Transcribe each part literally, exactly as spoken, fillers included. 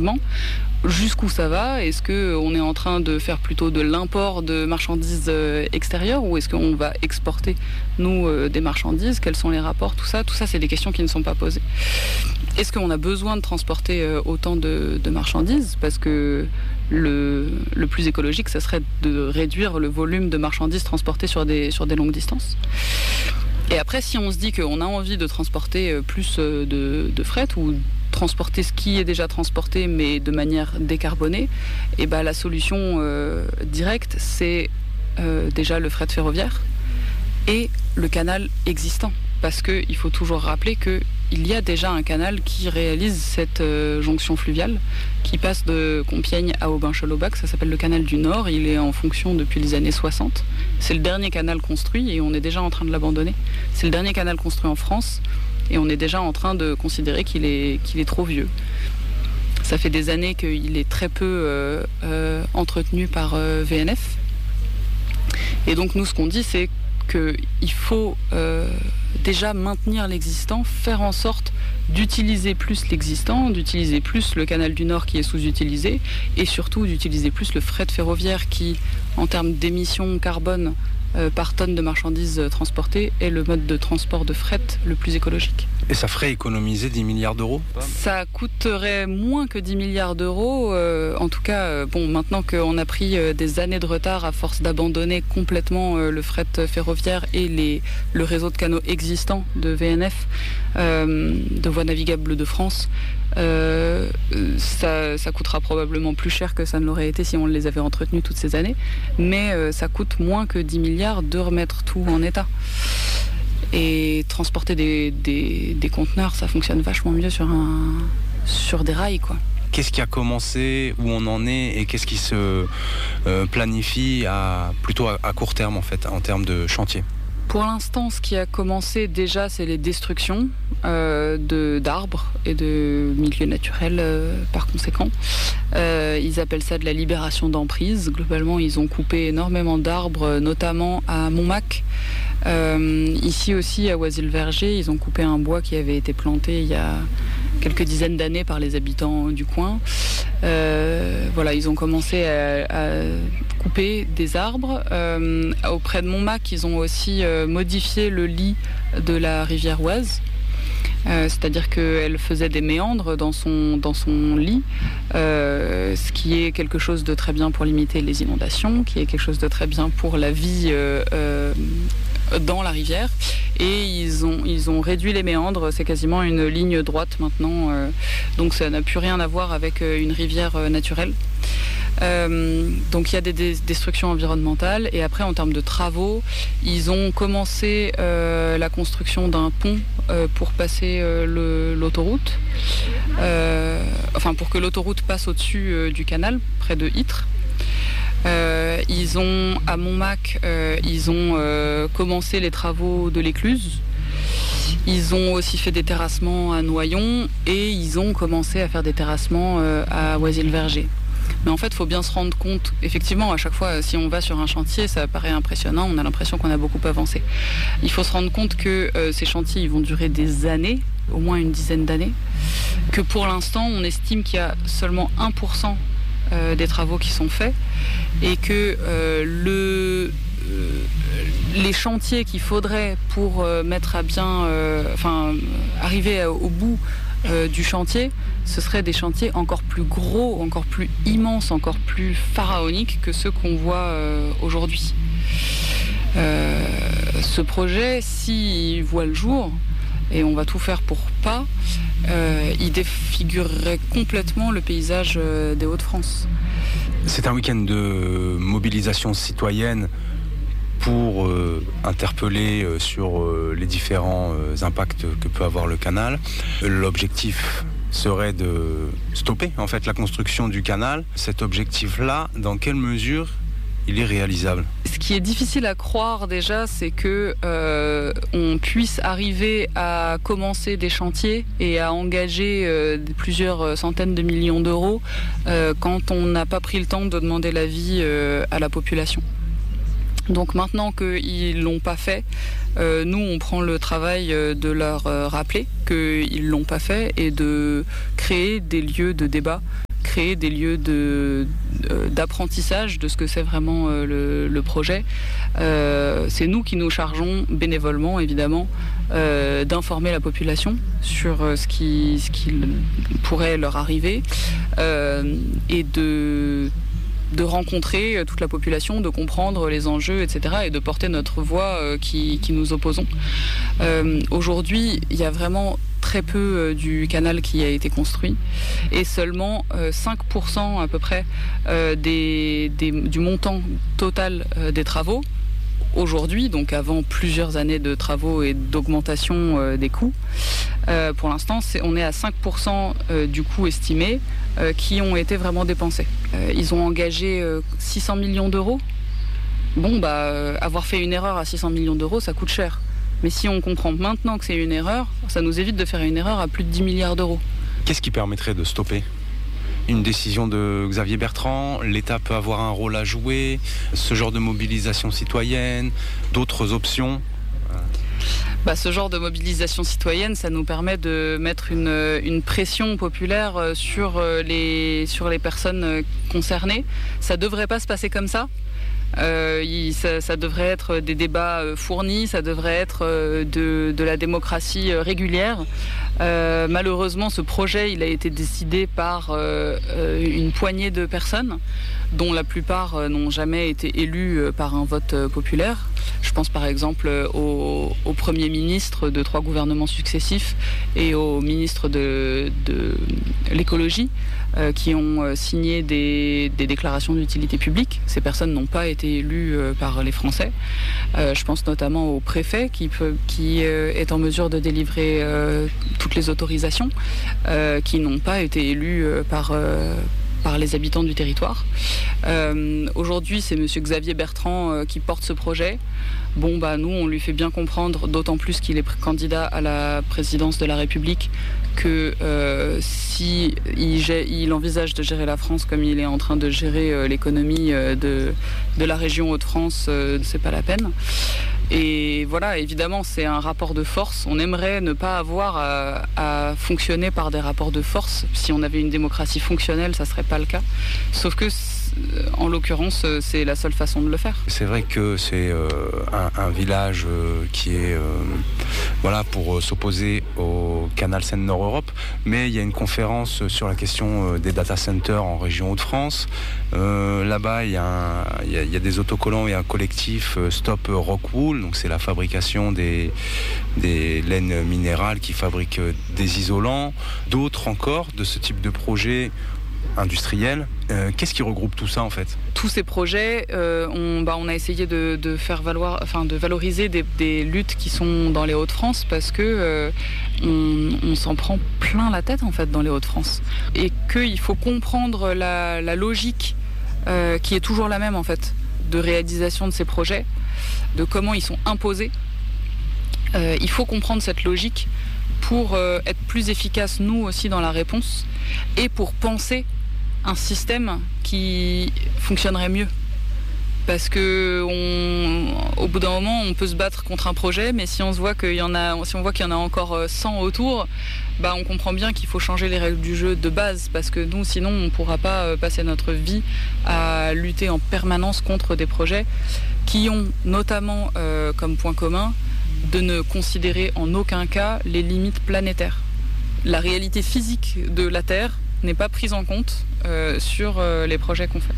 effectivement. Jusqu'où ça va ? Est-ce qu'on est en train de faire plutôt de l'import de marchandises extérieures ou est-ce qu'on va exporter, nous, des marchandises ? Quels sont les rapports ? Tout ça, tout ça, c'est des questions qui ne sont pas posées. Est-ce qu'on a besoin de transporter autant de, de marchandises ? Parce que le, le plus écologique, ça serait de réduire le volume de marchandises transportées sur des, sur des longues distances. Et après, si on se dit qu'on a envie de transporter plus de, de fret ou transporter ce qui est déjà transporté mais de manière décarbonée, et ben la solution euh, directe c'est euh, déjà le fret ferroviaire et le canal existant, parce qu'il faut toujours rappeler qu'il y a déjà un canal qui réalise cette euh, jonction fluviale qui passe de Compiègne à Aubin-Chalaubac. Ça s'appelle le canal du Nord, il est en fonction depuis les années soixante. C'est le dernier canal construit et on est déjà en train de l'abandonner. C'est le dernier canal construit en France et on est déjà en train de considérer qu'il est, qu'il est trop vieux. Ça fait des années qu'il est très peu euh, euh, entretenu par euh, V N F. Et donc nous, ce qu'on dit, c'est qu'il faut euh, déjà maintenir l'existant, faire en sorte d'utiliser plus l'existant, d'utiliser plus le canal du Nord qui est sous-utilisé, et surtout d'utiliser plus le fret ferroviaire qui, en termes d'émissions carbone euh, par tonne de marchandises transportées, est le mode de transport de fret le plus écologique. Et ça ferait économiser dix milliards d'euros ? Ça coûterait moins que dix milliards d'euros. Euh, en tout cas, euh, bon, maintenant qu'on a pris euh, des années de retard à force d'abandonner complètement euh, le fret ferroviaire et les, le réseau de canaux existants de V N F, euh, de Voies navigables de France, euh, ça, ça coûtera probablement plus cher que ça ne l'aurait été si on les avait entretenus toutes ces années. Mais euh, ça coûte moins que dix milliards de remettre tout en état. Et transporter des, des, des conteneurs, ça fonctionne vachement mieux sur, un, sur des rails, quoi. Qu'est-ce qui a commencé, où on en est et qu'est-ce qui se euh, planifie à, plutôt à, à court terme en fait, en termes de chantier ? Pour l'instant, ce qui a commencé déjà, c'est les destructions euh, de, d'arbres et de milieux naturels euh, par conséquent. Euh, ils appellent ça de la libération d'emprise. Globalement, ils ont coupé énormément d'arbres, notamment à Montmac. Euh, ici aussi, à Oisille-Verger, ils ont coupé un bois qui avait été planté il y a quelques dizaines d'années par les habitants du coin. Euh, voilà, ils ont commencé à, à couper des arbres. Euh, auprès de Montmac, ils ont aussi euh, modifié le lit de la rivière Oise. Euh, c'est-à-dire qu'elle faisait des méandres dans son, dans son lit, euh, ce qui est quelque chose de très bien pour limiter les inondations, qui est quelque chose de très bien pour la vie euh, euh, dans la rivière. Et ils ont, ils ont réduit les méandres, c'est quasiment une ligne droite maintenant, euh, donc ça n'a plus rien à voir avec une rivière euh, naturelle. Euh, donc il y a des destructions environnementales et après en termes de travaux, ils ont commencé euh, la construction d'un pont euh, pour passer euh, le, l'autoroute, euh, enfin pour que l'autoroute passe au-dessus euh, du canal, près de Ytre. Euh, ils ont à Montmac, euh, ils ont euh, commencé les travaux de l'écluse. Ils ont aussi fait des terrassements à Noyon et ils ont commencé à faire des terrassements euh, à Oisille-Verger. Mais en fait, il faut bien se rendre compte, effectivement, à chaque fois, si on va sur un chantier, ça paraît impressionnant, on a l'impression qu'on a beaucoup avancé. Il faut se rendre compte que euh, ces chantiers, ils vont durer des années, au moins une dizaine d'années, que pour l'instant, on estime qu'il y a seulement un pour cent euh, des travaux qui sont faits, et que euh, le... Euh, les chantiers qu'il faudrait pour euh, mettre à bien, euh, enfin, arriver à, au bout euh, du chantier, ce seraient des chantiers encore plus gros, encore plus immenses, encore plus pharaoniques que ceux qu'on voit euh, aujourd'hui. Euh, ce projet, s'il voit le jour, et on va tout faire pour pas, euh, il défigurerait complètement le paysage euh, des Hauts-de-France. C'est un week-end de mobilisation citoyenne pour euh, interpeller euh, sur euh, les différents euh, impacts que peut avoir le canal. L'objectif serait de stopper en fait la construction du canal. Cet objectif-là, dans quelle mesure il est réalisable ? Ce qui est difficile à croire déjà, c'est que euh, on puisse arriver à commencer des chantiers et à engager euh, plusieurs centaines de millions d'euros euh, quand on n'a pas pris le temps de demander l'avis euh, à la population. Donc maintenant qu'ils ne l'ont pas fait, euh, nous on prend le travail de leur euh, rappeler qu'ils ne l'ont pas fait et de créer des lieux de débat, créer des lieux de, d'apprentissage de ce que c'est vraiment le, le projet. Euh, c'est nous qui nous chargeons bénévolement, évidemment, euh, d'informer la population sur ce qui, ce qui pourrait leur arriver euh, et de... de rencontrer toute la population, de comprendre les enjeux, et cetera, et de porter notre voix euh, qui, qui nous opposons. Euh, aujourd'hui, il y a vraiment très peu euh, du canal qui a été construit et seulement euh, cinq pour cent à peu près euh, des, des, du montant total euh, des travaux. Aujourd'hui, donc avant plusieurs années de travaux et d'augmentation euh, des coûts, euh, pour l'instant, c'est, on est à cinq pour cent euh, du coût estimé euh, qui ont été vraiment dépensés. Euh, ils ont engagé euh, six cents millions d'euros. Bon, bah, euh, avoir fait une erreur à six cents millions d'euros, ça coûte cher. Mais si on comprend maintenant que c'est une erreur, ça nous évite de faire une erreur à plus de dix milliards d'euros. Qu'est-ce qui permettrait de stopper une décision de Xavier Bertrand? L'État peut avoir un rôle à jouer, ce genre de mobilisation citoyenne, d'autres options? Bah, ce genre de mobilisation citoyenne, ça nous permet de mettre une, une pression populaire sur les, sur les personnes concernées. Ça ne devrait pas se passer comme ça. Euh, il, ça, ça devrait être des débats fournis, ça devrait être de, de la démocratie régulière. Euh, malheureusement, ce projet, il a été décidé par euh, une poignée de personnes, dont la plupart n'ont jamais été élus par un vote populaire. Je pense par exemple au, au Premier ministre de trois gouvernements successifs et au ministre de, de l'écologie euh, qui ont signé des, des déclarations d'utilité publique. Ces personnes n'ont pas été élues euh, par les Français. Euh, je pense notamment au préfet qui, peut, qui euh, est en mesure de délivrer euh, toutes les autorisations, euh, qui n'ont pas été élus euh, par... Euh, par les habitants du territoire. Euh, aujourd'hui, c'est monsieur Xavier Bertrand euh, qui porte ce projet. Bon, bah, nous, on lui fait bien comprendre, d'autant plus qu'il est candidat à la présidence de la République, que euh, si il, il envisage de gérer la France comme il est en train de gérer euh, l'économie euh, de, de la région Hauts-de-France, euh, c'est pas la peine. Et voilà, évidemment, c'est un rapport de force. On aimerait ne pas avoir à, à fonctionner par des rapports de force. Si on avait une démocratie fonctionnelle, ça serait pas le cas. Sauf que, en l'occurrence, c'est la seule façon de le faire. C'est vrai que c'est euh, un, un village euh, qui est euh, voilà, pour euh, s'opposer au canal Seine-Nord-Europe, mais il y a une conférence sur la question euh, des data centers en région Hauts-de-France. Euh, là-bas, il y, a un, il, y a, il y a des autocollants et un collectif euh, Stop Rockwool, donc c'est la fabrication des, des laines minérales qui fabriquent des isolants. D'autres encore de ce type de projet industriel. Euh, qu'est-ce qui regroupe tout ça en fait? Tous ces projets, euh, on, bah, on a essayé de, de faire valoir, enfin de valoriser des, des luttes qui sont dans les Hauts-de-France parce que euh, on, on s'en prend plein la tête en fait dans les Hauts-de-France et qu'il faut comprendre la, la logique euh, qui est toujours la même en fait de réalisation de ces projets, de comment ils sont imposés. Euh, il faut comprendre cette logique pour euh, être plus efficace nous aussi dans la réponse et pour penser un système qui fonctionnerait mieux. Parce que on, au bout d'un moment, on peut se battre contre un projet, mais si on se voit qu'il y en a, si on voit qu'il y en a encore cent autour, bah on comprend bien qu'il faut changer les règles du jeu de base, parce que nous, sinon, on ne pourra pas passer notre vie à lutter en permanence contre des projets qui ont notamment euh, comme point commun de ne considérer en aucun cas les limites planétaires. La réalité physique de la Terre n'est pas prise en compte euh, sur euh, les projets qu'on fait.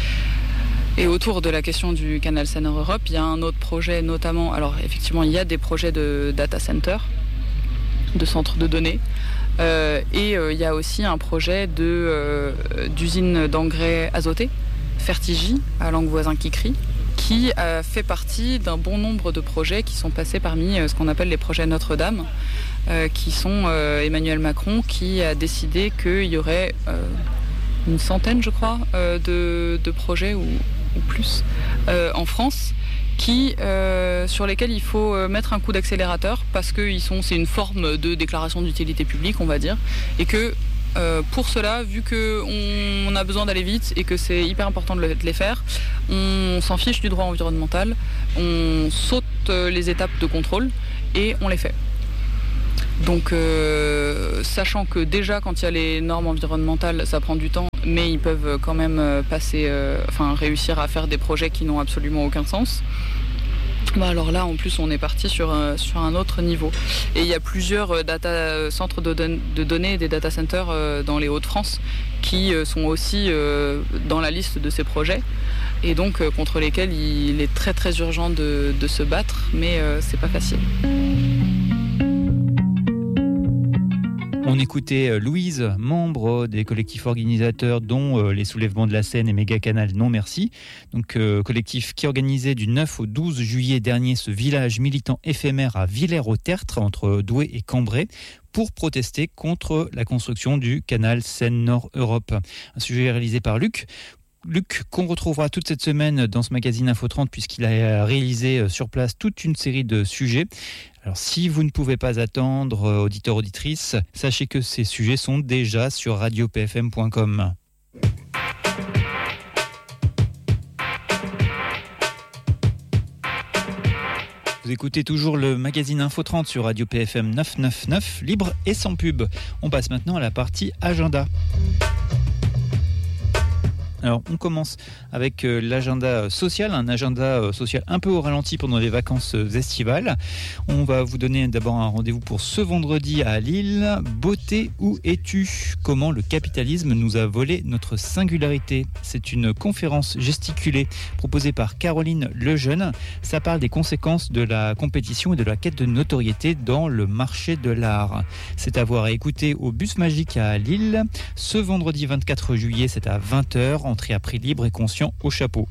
Et autour de la question du canal Seine-Nord-Europe, il y a un autre projet notamment, alors effectivement il y a des projets de data center, de centres de données, euh, et euh, il y a aussi un projet de, euh, d'usine d'engrais azoté, Fertigy, à Langue-Voisin-Kikri, qui a fait partie d'un bon nombre de projets qui sont passés parmi ce qu'on appelle les projets Notre-Dame, euh, qui sont euh, Emmanuel Macron qui a décidé qu'il y aurait euh, une centaine, je crois, euh, de, de projets ou, ou plus euh, en France, qui, euh, sur lesquels il faut mettre un coup d'accélérateur parce que ils sont, c'est une forme de déclaration d'utilité publique, on va dire, et que Euh, pour cela, vu qu'on a besoin d'aller vite et que c'est hyper important de, le, de les faire, on s'en fiche du droit environnemental, on saute les étapes de contrôle et on les fait. Donc, euh, sachant que déjà, quand il y a les normes environnementales, ça prend du temps, mais ils peuvent quand même passer, euh, enfin, réussir à faire des projets qui n'ont absolument aucun sens. Bah alors là, en plus, on est parti sur, euh, sur un autre niveau. Et il y a plusieurs euh, data, euh, centres de, don- de données, des data centers euh, dans les Hauts-de-France qui euh, sont aussi euh, dans la liste de ces projets et donc euh, contre lesquels il est très très urgent de, de se battre, mais euh, c'est pas facile. On écoutait Louise, membre des collectifs organisateurs dont euh, les Soulèvements de la Seine et Méga Canal Non Merci. Donc euh, collectif qui organisait du neuf au douze juillet dernier ce village militant éphémère à Villers-au-Tertre entre Douai et Cambrai pour protester contre la construction du canal Seine-Nord-Europe. Un sujet réalisé par Luc. Luc, qu'on retrouvera toute cette semaine dans ce magazine Info trente puisqu'il a réalisé sur place toute une série de sujets. Alors si vous ne pouvez pas attendre, auditeurs, auditrices, sachez que ces sujets sont déjà sur radio p f m point com. Vous écoutez toujours le magazine Info trente sur Radio P F M neuf cent quatre-vingt-neuf, libre et sans pub. On passe maintenant à la partie agenda. Alors, on commence avec euh, l'agenda social, un agenda euh, social un peu au ralenti pendant les vacances euh, estivales. On va vous donner d'abord un rendez-vous pour ce vendredi à Lille. Beauté, où es-tu ? Comment le capitalisme nous a volé notre singularité ? C'est une conférence gesticulée proposée par Caroline Lejeune. Ça parle des conséquences de la compétition et de la quête de notoriété dans le marché de l'art. C'est à voir et écouter au Bus Magique à Lille. Ce vendredi vingt-quatre juillet, c'est à vingt heures. Entrée à prix libre et conscient au chapeau.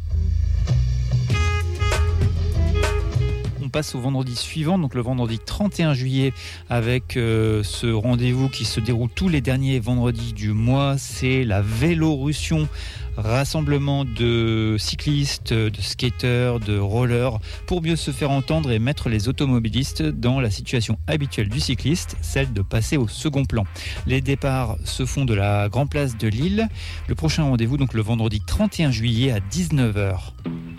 On passe au vendredi suivant, donc le vendredi trente et un juillet, avec euh, ce rendez-vous qui se déroule tous les derniers vendredis du mois. C'est la Vélorussion, rassemblement de cyclistes, de skateurs, de rollers, pour mieux se faire entendre et mettre les automobilistes dans la situation habituelle du cycliste, celle de passer au second plan. Les départs se font de la Grand Place de Lille. Le prochain rendez-vous, donc le vendredi trente et un juillet à dix-neuf heures.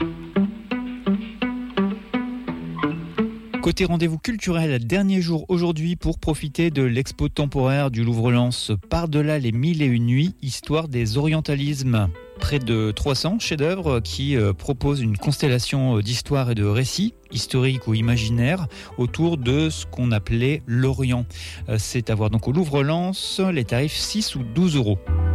Côté rendez-vous culturel, dernier jour aujourd'hui pour profiter de l'expo temporaire du Louvre-Lens Par-delà les mille et une nuits, histoire des orientalismes. Près de trois cents chefs-d'œuvre qui euh, proposent une constellation d'histoires et de récits, historiques ou imaginaires, autour de ce qu'on appelait l'Orient. Euh, c'est à voir donc au Louvre-Lens, les tarifs six ou douze euros.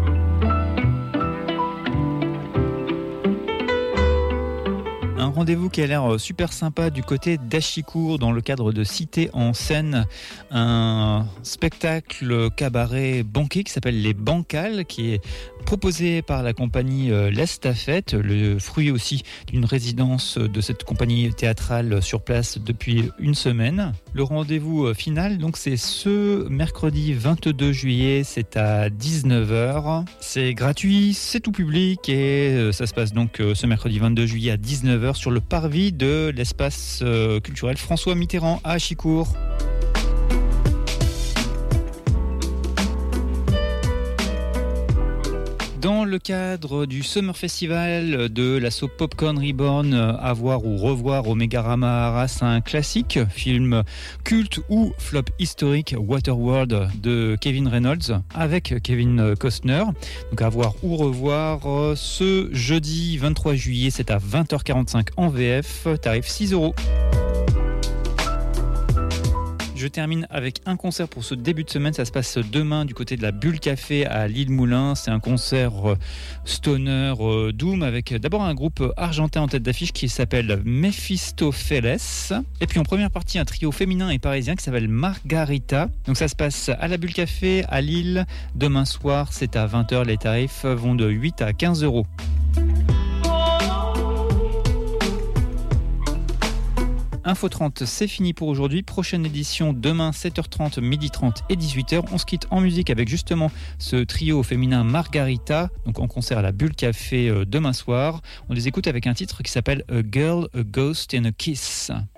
Un rendez-vous qui a l'air super sympa du côté d'Achicourt dans le cadre de Cité en scène, un spectacle cabaret banquet qui s'appelle Les Bancales, qui est proposé par la compagnie L'Estafette, le fruit aussi d'une résidence de cette compagnie théâtrale sur place depuis une semaine. Le rendez-vous final, donc, c'est ce mercredi vingt-deux juillet, c'est à dix-neuf heures. C'est gratuit, c'est tout public et ça se passe donc ce mercredi vingt-deux juillet à dix-neuf heures sur le parvis de l'espace culturel François Mitterrand à Achicourt. Dans le cadre du Summer Festival de l'assaut Popcorn Reborn, à voir ou revoir au Mégarama Arras, un classique, film culte ou flop historique, Waterworld de Kevin Reynolds avec Kevin Costner. Donc à voir ou revoir ce jeudi vingt-trois juillet, c'est à vingt heures quarante-cinq en V F, tarif six euros. Je termine avec un concert pour ce début de semaine. Ça se passe demain du côté de la Bulle Café à Lille-Moulin. C'est un concert stoner doom avec d'abord un groupe argentin en tête d'affiche qui s'appelle Mephistopheles. Et puis en première partie, un trio féminin et parisien qui s'appelle Margarita. Donc ça se passe à la Bulle Café à Lille. Demain soir, c'est à vingt heures. Les tarifs vont de huit à quinze euros. Info trente, c'est fini pour aujourd'hui. Prochaine édition demain, sept heures trente, midi trente et dix-huit heures. On se quitte en musique avec justement ce trio féminin Margarita, donc en concert à la Bulle Café demain soir. On les écoute avec un titre qui s'appelle A Girl, a Ghost and a Kiss.